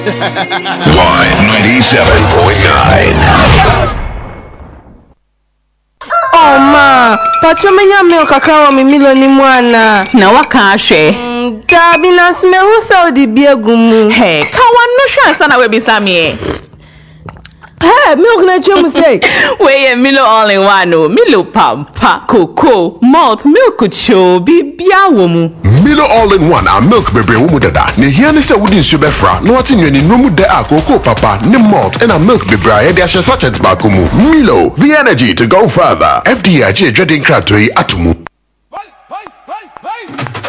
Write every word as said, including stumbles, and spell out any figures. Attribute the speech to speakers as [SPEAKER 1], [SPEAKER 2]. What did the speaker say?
[SPEAKER 1] Live ninety-seven point nine.
[SPEAKER 2] Oh ma, pachomenya milk kakawa mimilo ni mwana.
[SPEAKER 3] Na wakashe.
[SPEAKER 2] Mm, Gabi na simehusa udibie gumu.
[SPEAKER 3] Hey, kawa no sure sana we bisamie.
[SPEAKER 2] Hey, milk na chomu say.
[SPEAKER 3] We Milo all in one. Milo pampa, cocoa, malt, milk cho, bibia womu.
[SPEAKER 1] Milo all in one and milk baby womu dada. Ne here ne se wudi nsu befra. No ati nyani nomu de a cocoa papa, ne malt and a milk baby a de ashe sachet back mu. Milo, the energy to go further. F D I J dreading crab to atumu.